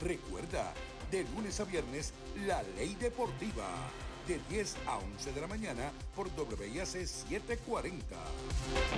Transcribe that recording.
Recuerda, de lunes a viernes, La Ley Deportiva, de 10 a 11 de la mañana por WIAC 740.